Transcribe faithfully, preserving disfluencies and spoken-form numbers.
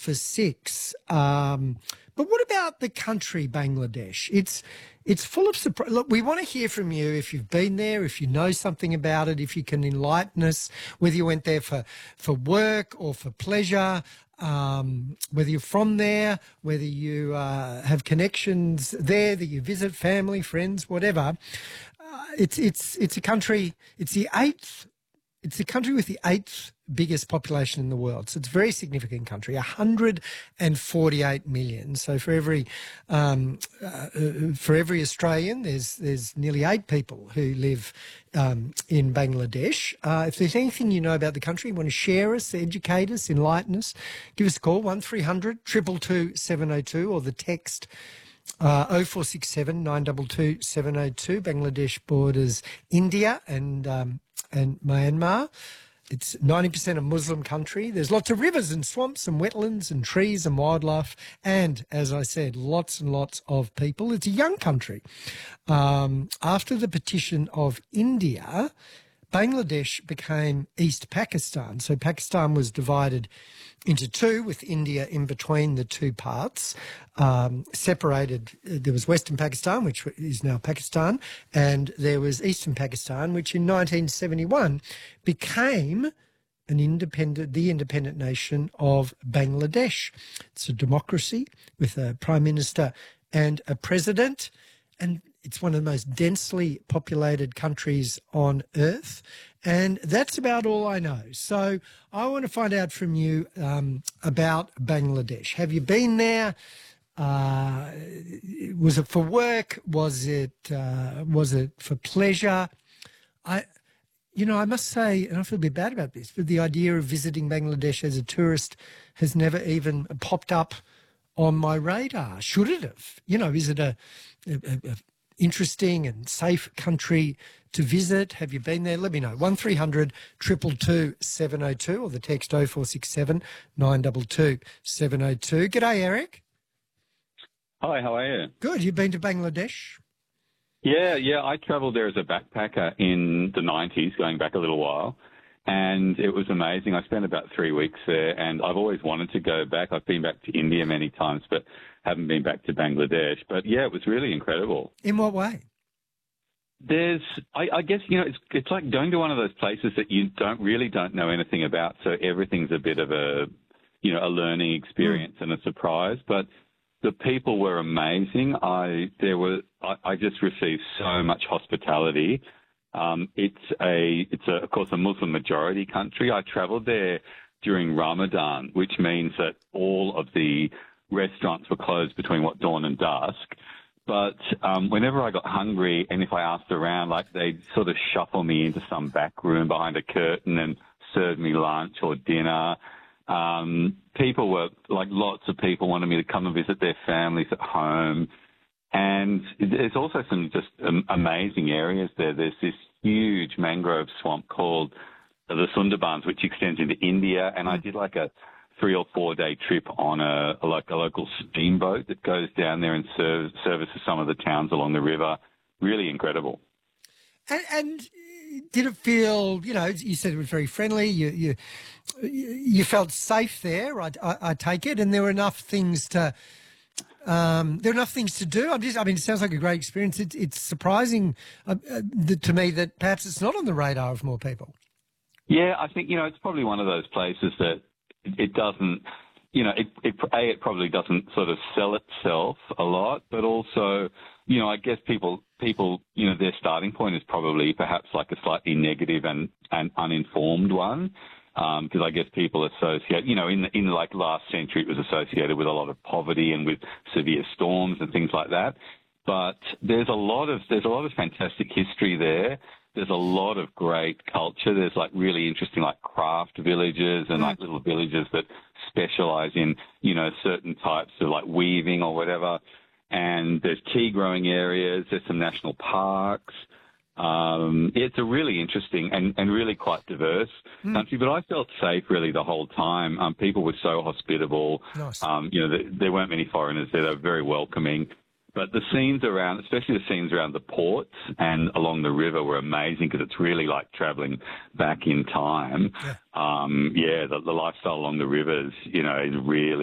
for six. Um, but what about the country, Bangladesh? It's it's full of surprise. Look, we want to hear from you if you've been there, if you know something about it, if you can enlighten us, whether you went there for, for work or for pleasure, um, whether you're from there, whether you uh, have connections there, that you visit family, friends, whatever. Uh, it's it's it's a country. It's the eighth. It's the country with the eighth biggest population in the world. So it's a very significant country, one hundred forty-eight million. So for every um, uh, for every Australian, there's there's nearly eight people who live um, in Bangladesh. Uh, if there's anything you know about the country, you want to share us, educate us, enlighten us, give us a call, one three hundred two two two seven oh two, or the text Uh, oh four six seven nine two two seven oh two. Bangladesh borders India and um, and Myanmar. It's ninety percent a Muslim country. There's lots of rivers and swamps and wetlands and trees and wildlife. And, as I said, lots and lots of people. It's a young country. Um, after the partition of India, Bangladesh became East Pakistan. So Pakistan was divided into two, with India in between the two parts, um, separated. There was Western Pakistan, which is now Pakistan, and there was Eastern Pakistan, which in nineteen seventy-one became an independent, the independent nation of Bangladesh. It's a democracy with a prime minister and a president, and it's one of the most densely populated countries on earth. And that's about all I know. So I want to find out from you um, about Bangladesh. Have you been there? Uh, was it for work? Was it uh, was it for pleasure? I, you know, I must say, and I feel a bit bad about this, but the idea of visiting Bangladesh as a tourist has never even popped up on my radar. Should it have? You know, is it a, a, a interesting and safe country to visit? Have you been there? Let me know. one three hundred two two two seven oh two, or the text oh four six seven nine two two seven oh two. G'day, Eric. Hi, how are you? Good. You've been to Bangladesh? Yeah, yeah. I travelled there as a backpacker in the nineties, going back a little while, and it was amazing. I spent about three weeks there, and I've always wanted to go back. I've been back to India many times, but haven't been back to Bangladesh. But, yeah, it was really incredible. In what way? There's, I, I guess, you know, it's it's like going to one of those places that you don't really don't know anything about, so everything's a bit of a, you know, a learning experience mm. and a surprise. But the people were amazing. I there were I, I just received so much hospitality. Um, it's a it's a, of course a Muslim majority country. I travelled there during Ramadan, which means that all of the restaurants were closed between what dawn and dusk. But um, whenever I got hungry, and if I asked around, like they'd sort of shuffle me into some back room behind a curtain and serve me lunch or dinner. Um, people were, like lots of people wanted me to come and visit their families at home. And there's also some just um, amazing areas there. There's this huge mangrove swamp called the Sundarbans, which extends into India. And I did like a three or four day trip on a, a like a local steamboat that goes down there and serves, services some of the towns along the river. Really incredible. And, and did it feel, you know, you said it was very friendly. You you, you felt safe there, I, I, I take it, and there were enough things to um, there were enough things to do. I'm just, I mean, it sounds like a great experience. It, it's surprising uh, uh, to me that perhaps it's not on the radar of more people. Yeah, I think, you know, it's probably one of those places that it doesn't, you know, it, it, A, it probably doesn't sort of sell itself a lot, but also, you know, I guess people, people, you know, their starting point is probably perhaps like a slightly negative and, and uninformed one, because um, I guess people associate, you know, in the, in like last century it was associated with a lot of poverty and with severe storms and things like that. But there's a lot of there's a lot of fantastic history there. There's a lot of great culture. There's like really interesting like craft villages and like little villages that specialize in, you know, certain types of like weaving or whatever. And there's tea growing areas. There's some national parks. Um, it's a really interesting and, and really quite diverse mm. country, but I felt safe really the whole time. Um, people were so hospitable. Nice. Um, you know, there, there weren't many foreigners there. They were very welcoming. But the scenes around, especially the scenes around the ports and along the river, were amazing because it's really like travelling back in time. Yeah, um, yeah the, the lifestyle along the rivers, you know, is really